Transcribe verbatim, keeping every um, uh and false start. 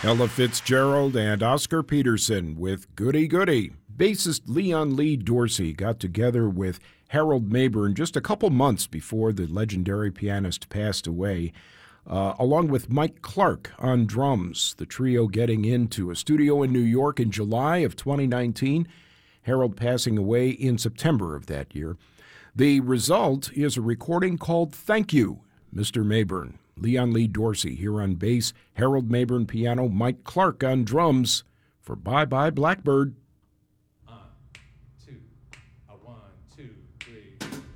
Ella Fitzgerald and Oscar Peterson with Goody Goody. Bassist Leon Lee Dorsey got together with Harold Mabern just a couple months before the legendary pianist passed away, uh, along with Mike Clark on drums, the trio getting into a studio in New York in July of twenty nineteen, Harold passing away in September of that year. The result is a recording called Thank You, Mister Mabern. Leon Lee Dorsey here on bass, Harold Mabern piano, Mike Clark on drums for Bye Bye Blackbird.